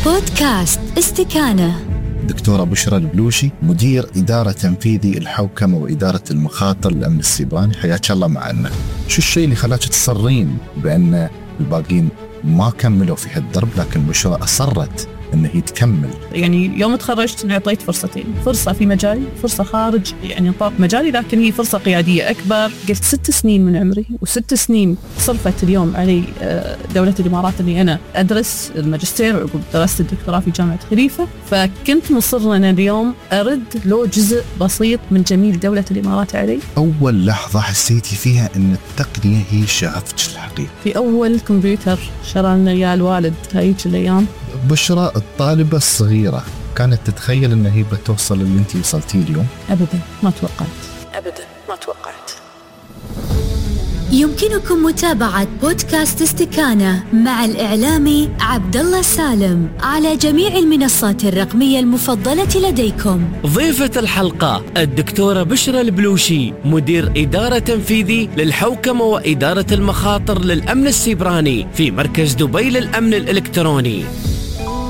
بودكاست استكانة. دكتورة بشرى البلوشي، مدير إدارة تنفيذي الحوكمة وإدارة المخاطر للأمن السيبراني، حياك الله معنا. شو الشيء اللي خلاك تصرين بأن الباقين ما كملوا في هالدرب لكن بشرى أصرت أنه يتكمل؟ يعني يوم تخرجت أعطيت فرصتين، فرصة في مجالي، فرصة خارج يعني نطاق مجالي، لكن هي فرصة قيادية أكبر. قلت 6 سنين من عمري و6 سنين صرفت اليوم علي دولة الإمارات اللي أنا أدرس الماجستير وعقب درست الدكتوراه في جامعة خليفة، فكنت مصر أن اليوم أرد له جزء بسيط من جميل دولة الإمارات علي. أول لحظة حسيتي فيها أن التقنية هي شغفك الحقيقي؟ في أول كمبيوتر شرى لنا إياه الوالد هايج الأيام. بشرى الطالبة الصغيرة كانت تتخيل أن هي بتوصل اللي أنت وصلتيه اليوم؟ أبدا ما توقعت. يمكنكم متابعة بودكاست استكانة مع الإعلامي عبد الله سالم على جميع المنصات الرقمية المفضلة لديكم. ضيفة الحلقة الدكتورة بشرى البلوشي، مدير إدارة تنفيذي للحوكمة وإدارة المخاطر للأمن السيبراني في مركز دبي للأمن الإلكتروني.